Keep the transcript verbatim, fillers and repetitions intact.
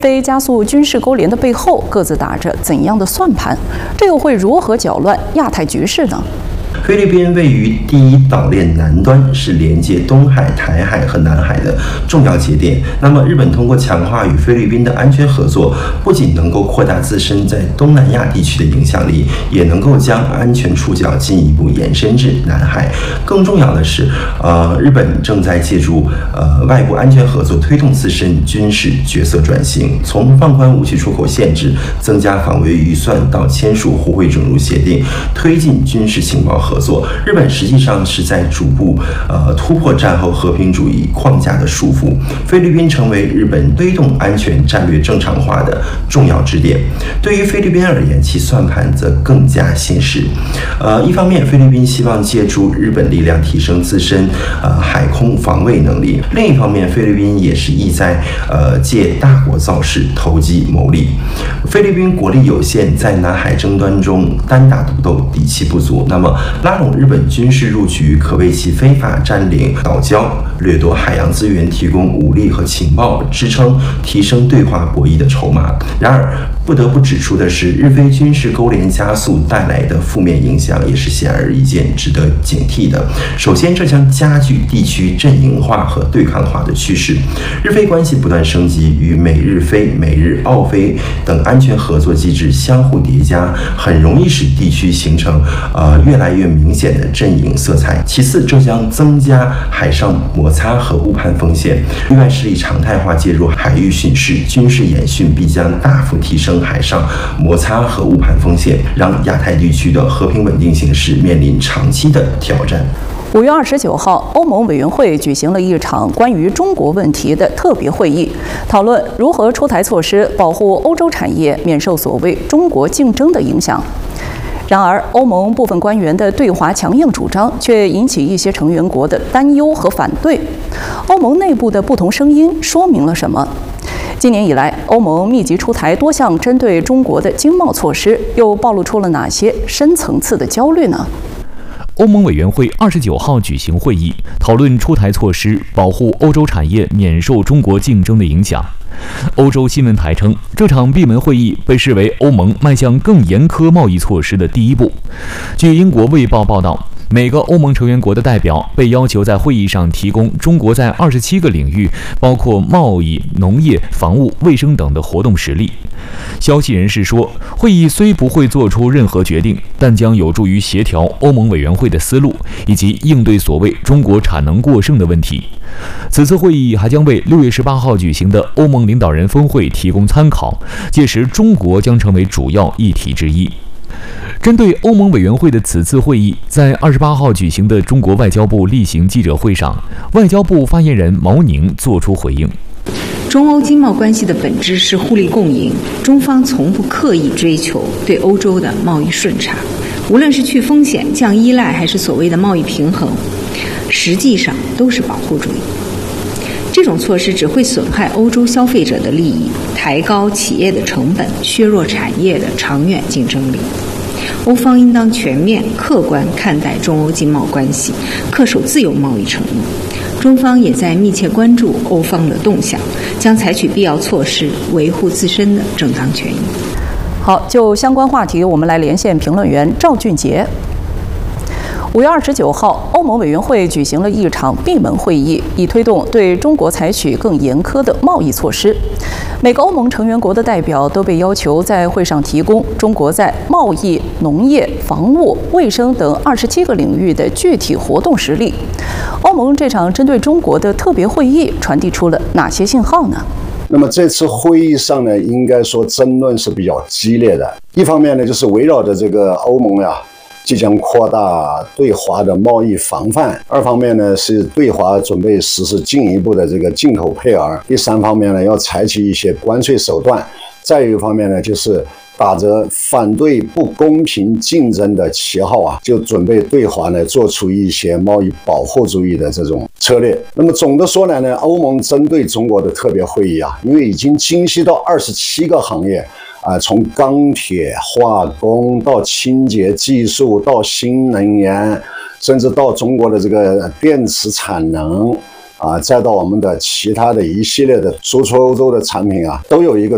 非加速军事勾连的背后各自打着怎样的算盘？这又会如何搅乱亚太局势呢？ 菲律宾位于第一岛链南端，是连接东海、台海和南海的重要节点。那么，日本通过强化与菲律宾的安全合作，不仅能够扩大自身在东南亚地区的影响力，也能够将安全触角进一步延伸至南海。更重要的是，呃，日本正在借助呃外部安全合作，推动自身军事角色转型，从放宽武器出口限制、增加防卫预算到签署互惠准入协定，推进军事情报合作，日本实际上是在逐步呃突破战后和平主义框架的束缚，菲律宾成为日本推动安全战略正常化的重要支点。对于菲律宾而言，其算盘则更加现实。呃，一方面，菲律宾希望借助日本力量提升自身呃海空防卫能力；另一方面，菲律宾也是意在呃借大国造势投机谋利。菲律宾国力有限，在南海争端中单打独斗，底气不足。那么拉拢日本军事入局，可为其非法占领岛礁、掠夺海洋资源提供武力和情报支撑，提升对华博弈的筹码。然而，不得不指出的是，日菲军事勾连加速带来的负面影响也是显而易见，值得警惕的。首先，这将加剧地区阵营化和对抗化的趋势。日菲关系不断升级，与美日菲、美日澳菲等安全合作机制相互叠加，很容易使地区形成呃越来越明显的阵营色彩。其次，这将增加海上摩擦和误判风险。域外势力常态化介入海域巡视、军事演训，必将大幅提升海上摩擦和误判风险，让亚太地区的和平稳定形势面临长期的挑战。 五月二十九号，欧盟委员会举行了一场关于中国问题的特别会议，讨论如何出台措施保护欧洲产业免受所谓中国竞争的影响。然而，欧盟部分官员的对华强硬主张却引起一些成员国的担忧和反对。欧盟内部的不同声音说明了什么？今年以来，欧盟密集出台多项针对中国的经贸措施，又暴露出了哪些深层次的焦虑呢？ 欧盟委员会二十九号举行会议，讨论出台措施，保护欧洲产业免受中国竞争的影响。欧洲新闻台称，这场闭门会议被视为欧盟迈向更严苛贸易措施的第一步。据英国《卫报》报道，每个欧盟成员国的代表被要求在会议上提供中国在二十七个领域，包括贸易、农业、防务、卫生等的活动实例。消息人士说，会议虽不会做出任何决定，但将有助于协调欧盟委员会的思路，以及应对所谓中国产能过剩的问题。此次会议还将为六月十八号举行的欧盟领导人峰会提供参考，届时中国将成为主要议题之一。针对欧盟委员会的此次会议，在二十八号举行的中国外交部例行记者会上，外交部发言人毛宁作出回应。 中欧经贸关系的本质是互利共赢，中方从不刻意追求对欧洲的贸易顺差，无论是去风险、降依赖，还是所谓的贸易平衡，实际上都是保护主义。这种措施只会损害欧洲消费者的利益，抬高企业的成本，削弱产业的长远竞争力。欧方应当全面、客观看待中欧经贸关系，恪守自由贸易承诺。中方也在密切关注欧方的动向，将采取必要措施维护自身的正当权益。 好，就相关话题，我们来连线评论员赵俊杰。五月二十九号，欧盟委员会举行了一场闭门会议，以推动对中国采取更严苛的贸易措施。每个欧盟成员国的代表都被要求在会上提供中国在贸易、农业、防务、卫生等二十七个领域的具体活动实例。欧盟这场针对中国的特别会议传递出了哪些信号呢？ 那么这次会议上呢，应该说争论是比较激烈的。一方面呢，就是围绕着这个欧盟呀，即将扩大对华的贸易防范；二方面呢，是对华准备实施进一步的这个进口配额；第三方面呢，要采取一些关税手段；再有一方面呢，就是打着反对不公平竞争的旗号啊，就准备对华呢做出一些贸易保护主义的这种策略。那么总的说来呢，欧盟针对中国的特别会议啊，因为已经精细到二十七个行业啊，从钢铁、化工到清洁技术，到新能源，甚至到中国的这个电池产能。啊，再到我们的其他的一系列的输出欧洲的产品啊，都有一个